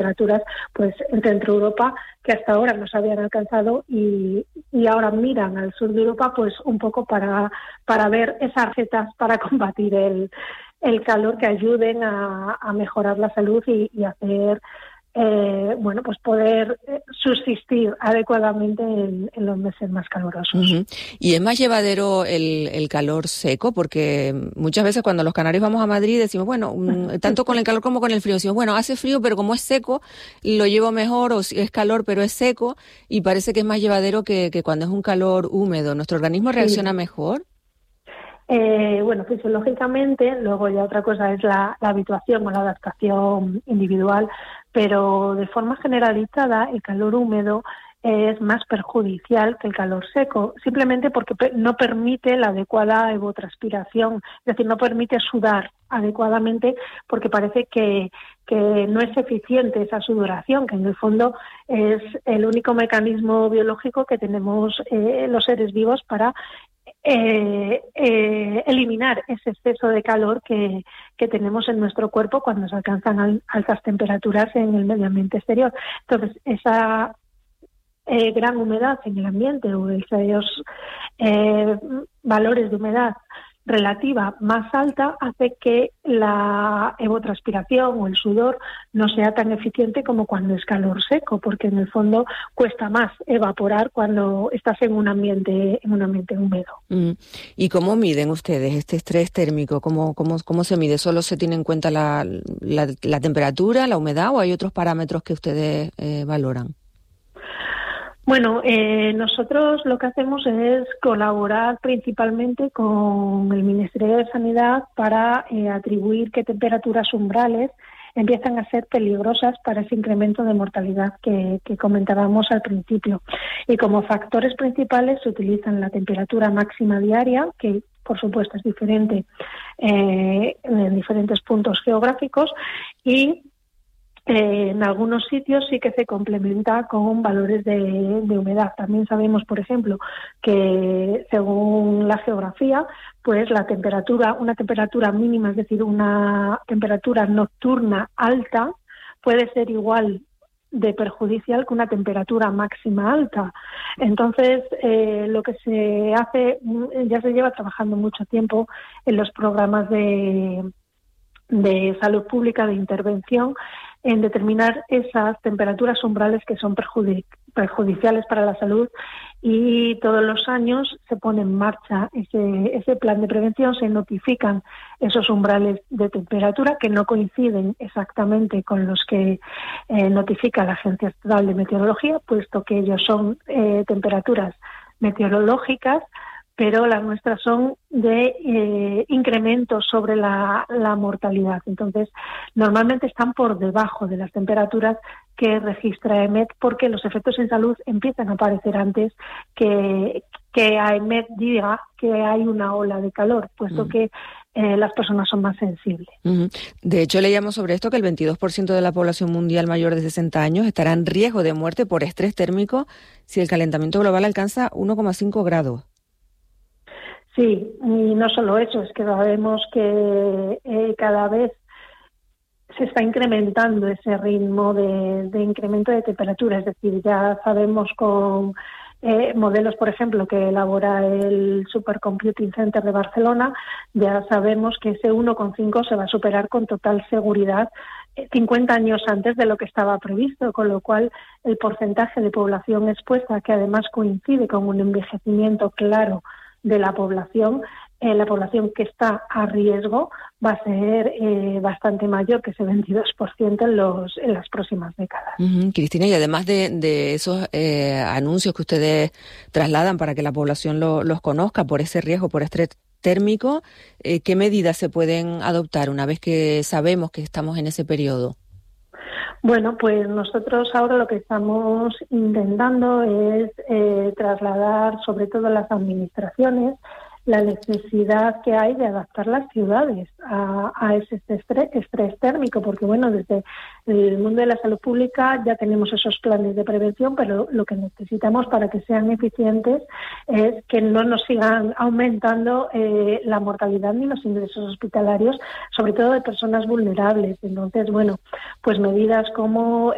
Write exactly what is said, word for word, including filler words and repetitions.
temperaturas pues en Centro Europa, que hasta ahora no se habían alcanzado, y, y ahora miran al sur de Europa pues un poco para, para ver esas recetas para combatir el, el calor, que ayuden a, a mejorar la salud y, y hacer Eh, bueno, pues poder eh, subsistir adecuadamente en, en los meses más calurosos. Uh-huh. ¿Y es más llevadero el, el calor seco? Porque muchas veces cuando los canarios vamos a Madrid decimos, bueno, tanto con el calor como con el frío, decimos, bueno, hace frío, pero como es seco, lo llevo mejor, o si es calor, pero es seco, y parece que es más llevadero que, que cuando es un calor húmedo. ¿Nuestro organismo reacciona sí. mejor? Eh, bueno, fisiológicamente, luego ya otra cosa es la, la habituación o la adaptación individual, pero de forma generalizada el calor húmedo es más perjudicial que el calor seco, simplemente porque no permite la adecuada evotranspiración, es decir, no permite sudar adecuadamente, porque parece que, que no es eficiente esa sudoración, que en el fondo es el único mecanismo biológico que tenemos eh, los seres vivos para Eh, eh, eliminar ese exceso de calor que, que tenemos en nuestro cuerpo cuando se alcanzan al, altas temperaturas en el medio ambiente exterior. Entonces, esa eh, gran humedad en el ambiente o esos eh, valores de humedad relativa más alta hace que la evotranspiración o el sudor no sea tan eficiente como cuando es calor seco, porque en el fondo cuesta más evaporar cuando estás en un ambiente en un ambiente húmedo. Mm. ¿Y cómo miden ustedes este estrés térmico? ¿Cómo, cómo, cómo se mide? ¿Solo se tiene en cuenta la, la, la temperatura, la humedad, o hay otros parámetros que ustedes eh, valoran? Bueno, eh, nosotros lo que hacemos es colaborar principalmente con el Ministerio de Sanidad para eh, atribuir qué temperaturas umbrales empiezan a ser peligrosas para ese incremento de mortalidad que, que comentábamos al principio. Y como factores principales se utilizan la temperatura máxima diaria, que por supuesto es diferente eh, en diferentes puntos geográficos, y Eh, en algunos sitios sí que se complementa con valores de, de humedad. También sabemos, por ejemplo, que según la geografía, pues la temperatura, una temperatura mínima, es decir, una temperatura nocturna alta, puede ser igual de perjudicial que una temperatura máxima alta. Entonces, eh, lo que se hace, ya se lleva trabajando mucho tiempo en los programas de, de salud pública, de intervención, en determinar esas temperaturas umbrales que son perjudic- perjudiciales para la salud, y todos los años se pone en marcha ese, ese plan de prevención, se notifican esos umbrales de temperatura que no coinciden exactamente con los que eh, notifica la Agencia Estatal de Meteorología, puesto que ellos son eh, temperaturas meteorológicas, pero las nuestras son de eh, incrementos sobre la, la mortalidad. Entonces, normalmente están por debajo de las temperaturas que registra EMET, porque los efectos en salud empiezan a aparecer antes que, que a EMET diga que hay una ola de calor, puesto mm. que eh, las personas son más sensibles. Uh-huh. De hecho, leíamos sobre esto que el veintidós por ciento de la población mundial mayor de sesenta años estará en riesgo de muerte por estrés térmico si el calentamiento global alcanza uno coma cinco grados. Sí, y no solo eso, es que sabemos que eh, cada vez se está incrementando ese ritmo de, de incremento de temperatura, es decir, ya sabemos con eh, modelos, por ejemplo, que elabora el Supercomputing Center de Barcelona, ya sabemos que ese uno coma cinco se va a superar con total seguridad cincuenta años antes de lo que estaba previsto, con lo cual el porcentaje de población expuesta, que además coincide con un envejecimiento claro de la población, eh, la población que está a riesgo va a ser eh, bastante mayor que ese veintidós por ciento en, los, en las próximas décadas. Uh-huh. Cristina, y además de, de esos eh, anuncios que ustedes trasladan para que la población lo, los conozca por ese riesgo, por estrés térmico, eh, ¿qué medidas se pueden adoptar una vez que sabemos que estamos en ese periodo? Bueno, pues nosotros ahora lo que estamos intentando es eh, trasladar, sobre todo a las administraciones, la necesidad que hay de adaptar las ciudades a, a ese estrés, estrés térmico, porque bueno, desde el mundo de la salud pública ya tenemos esos planes de prevención, pero lo que necesitamos para que sean eficientes es que no nos sigan aumentando eh, la mortalidad ni los ingresos hospitalarios, sobre todo de personas vulnerables. Entonces, bueno, pues medidas como